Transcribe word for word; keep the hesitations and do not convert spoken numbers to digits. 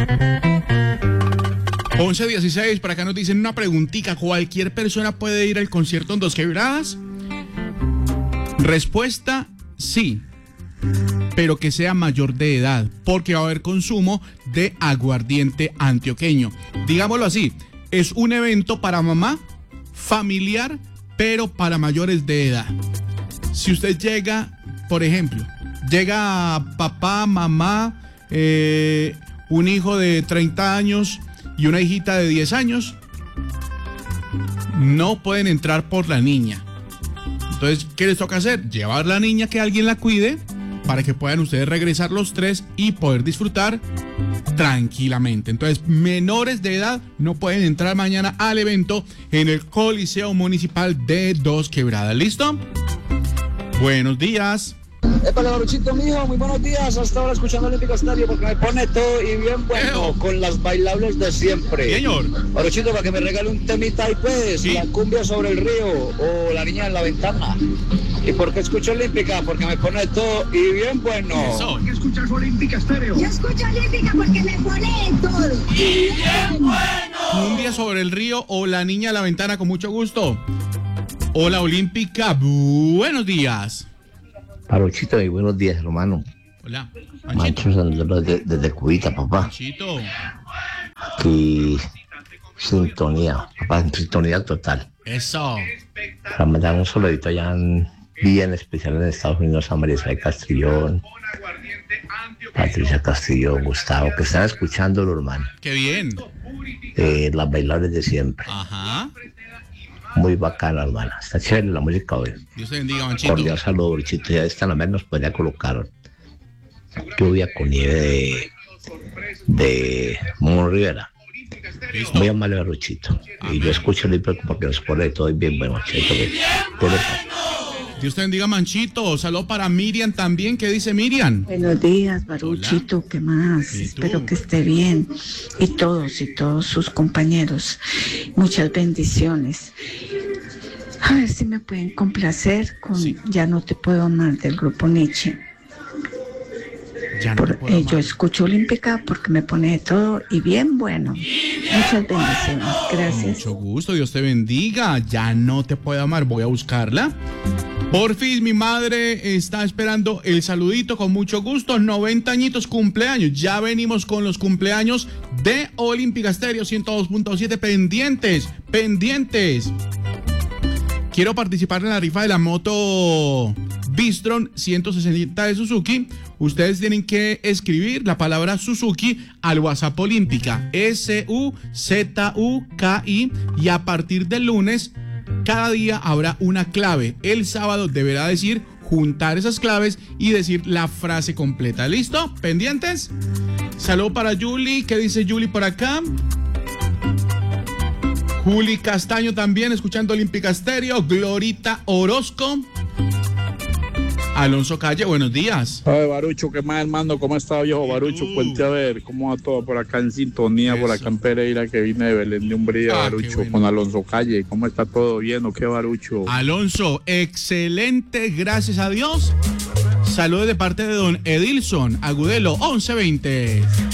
once dieciséis, para acá nos dicen una preguntita. ¿Cualquier persona puede ir al concierto en Dos Quebradas? Respuesta, sí, pero que sea mayor de edad, porque va a haber consumo de aguardiente antioqueño. Digámoslo así, es un evento para mamá, familiar, pero para mayores de edad. Si usted llega, por ejemplo, llega papá, mamá, eh, un hijo de treinta años y una hijita de diez años, no pueden entrar por la niña. Entonces, ¿qué les toca hacer? Llevar la niña, que alguien la cuide, para que puedan ustedes regresar los tres y poder disfrutar tranquilamente. Entonces, menores de edad no pueden entrar mañana al evento en el Coliseo Municipal de Dos Quebradas. ¿Listo? Buenos días. Épale, Baruchito mío, muy buenos días. Hasta ahora escuchando Olímpico Estéreo porque me pone todo y bien bueno, Eo. con las bailables de siempre. Señor. Baruchito, para que me regale un temita ahí, pues, Sí. La cumbia sobre el río o La niña en la ventana. ¿Y por qué escucho Olímpica? Porque me pone todo y bien bueno. Eso. ¿Qué escuchas Olímpica Estéreo? Yo escucho Olímpica porque me pone en todo. Y bien bueno. Un día sobre el río o La niña a la ventana, con mucho gusto. Hola, Olímpica, buenos días. Baruchito, y buenos días, hermano. Hola, Mancho Sandero desde, desde Cubita, papá. Manchito. Que sintonía, papá, en sintonía total. Eso. Para mandar un saludito allá en, bien especial en Estados Unidos a María Isabel Castrillón, Patricia Castrillón, Gustavo, que están escuchándolo, hermano. Qué bien. Eh, las bailables de siempre. Ajá. Muy bacana, hermana. Está chévere la música hoy. Dios te bendiga, Manchito. Cordial saludo, Baruchito. Ya esta noche nos podría colocar lluvia con nieve de, de Mono Rivera. Listo. Muy amable, Baruchito. Y yo escucho el libro porque nos pone todo y bien bueno, Cheto. Dios te bendiga, Manchito. Saludo para Miriam también. ¿Qué dice Miriam? Buenos días, Baruchito, Hola. ¿qué más? ¿Y tú? Espero que esté bien. Y todos y todos sus compañeros. Muchas bendiciones. A ver si me pueden complacer con Sí. Ya no te puedo amar del grupo Nietzsche. Ya no Por, te puedo eh, amar. yo escucho Olímpica porque me pone de todo y bien bueno. Muchas bendiciones. Gracias. Mucho gusto, Dios te bendiga. Ya no te puedo amar, voy a buscarla. Por fin, mi madre está esperando el saludito con mucho gusto. noventa añitos, cumpleaños. Ya venimos con los cumpleaños de Olímpica Estéreo ciento dos punto siete. Pendientes, pendientes. Quiero participar en la rifa de la moto Bistron ciento sesenta de Suzuki. Ustedes tienen que escribir la palabra Suzuki al WhatsApp Olímpica, S U Z U K I, y a partir del lunes, cada día habrá una clave. El sábado deberá decir, juntar esas claves y decir la frase completa. ¿Listo? ¿Pendientes? Saludo para Julie. ¿Qué dice Julie por acá? Juli Castaño también, escuchando Olímpica Estéreo. Glorita Orozco. Alonso Calle, buenos días. Ay, Barucho, ¿qué más, hermano? ¿Cómo está, viejo Barucho? Cuente a ver cómo va todo por acá en sintonía, Eso. por acá en Pereira, que vine de Belén de Umbría, Ah, Barucho, bueno. con Alonso Calle. ¿Cómo está todo bien o qué, Barucho? Alonso, excelente, gracias a Dios. Saludos de parte de don Edilson Agudelo, once veinte.